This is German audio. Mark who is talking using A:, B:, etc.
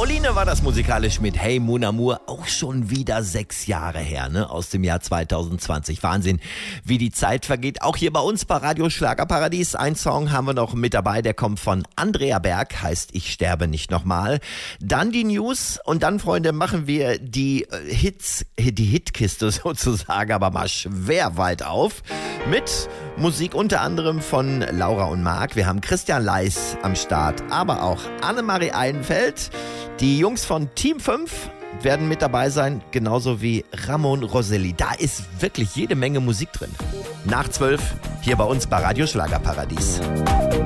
A: Pauline war das musikalisch mit Hey Mon Amour, auch schon wieder 6 Jahre her, ne? Aus dem Jahr 2020. Wahnsinn, wie die Zeit vergeht. Auch hier bei uns bei Radio Schlagerparadies. Ein Song haben wir noch mit dabei, der kommt von Andrea Berg, heißt Ich sterbe nicht nochmal. Dann die News und dann, Freunde, machen wir die Hitkiste sozusagen, aber mal schwer weit auf. Mit Musik unter anderem von Laura und Marc. Wir haben Christian Leis am Start, aber auch Annemarie Einfeld. Die Jungs von Team 5 werden mit dabei sein, genauso wie Ramon Roselli. Da ist wirklich jede Menge Musik drin. Nach 12 hier bei uns bei Radio Schlagerparadies.